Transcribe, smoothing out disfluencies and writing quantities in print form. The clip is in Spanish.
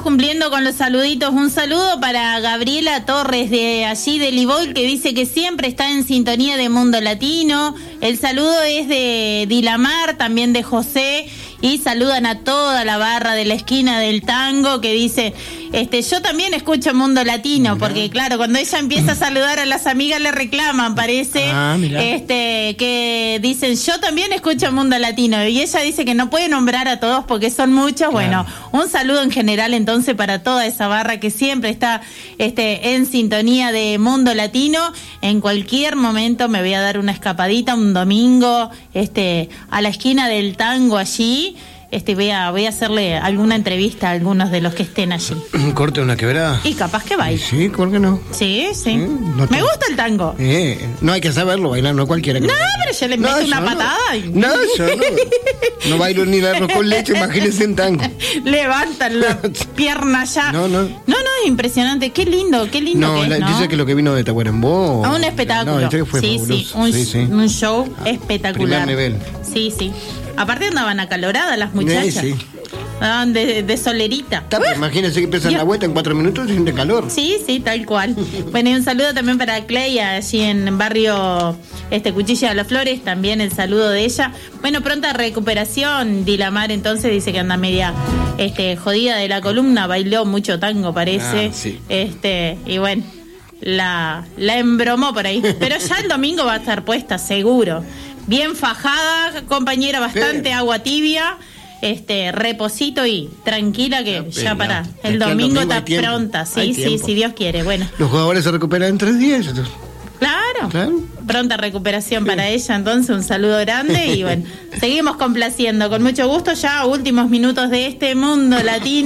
cumpliendo con los saluditos. Un saludo para Gabriela Torres de allí de Liboil, que dice que siempre está en sintonía de Mundo Latino. El saludo es de Dilamar, también de José, y saludan a toda la barra de la esquina del tango, que dice, yo también escucho Mundo Latino, porque claro, cuando ella empieza a saludar a las amigas le reclaman, parece, que dicen, yo también escucho Mundo Latino, y ella dice que no puede nombrar a todos porque son muchos. Bueno, un saludo en general entonces para toda esa barra que siempre está en sintonía de Mundo Latino. En cualquier momento me voy a dar una escapadita un domingo a la esquina del tango allí. Voy a hacerle alguna entrevista a algunos de los que estén allí. Un corte, una quebrada. Y capaz que baile. Sí, ¿por qué no? Sí. No me gusta el tango. No hay que saberlo bailar, no cualquiera. No, pero yo le meto una patada. No, yo no. No bailo ni el arroz con leche, imagínense en tango. Levantan la pierna ya. No, es impresionante. Qué lindo que es, ¿no? Dice que lo que vino de Tacuarembó. Un espectáculo. No, fue fabuloso. Un show espectacular. Primer nivel. Sí. Aparte andaban acaloradas las muchachas. Sí. Andaban de solerita. Imagínense que empiezan la vuelta en 4 minutos y siente calor. Sí, tal cual. Bueno, y un saludo también para Clay, allí en barrio Cuchilla de las Flores, también el saludo de ella. Bueno, pronta recuperación. Dilamar entonces dice que anda media jodida de la columna, bailó mucho tango, parece. Sí. Y bueno, la embromó por ahí. Pero ya el domingo va a estar puesta, seguro. Bien fajada, compañera, bastante agua tibia, reposito y tranquila que ya para el domingo está pronta, sí, si Dios quiere. Bueno. Los jugadores se recuperan en 3 días. Claro. Pronta recuperación para ella, entonces un saludo grande y bueno, seguimos complaciendo con mucho gusto ya últimos minutos de Mundo Latino.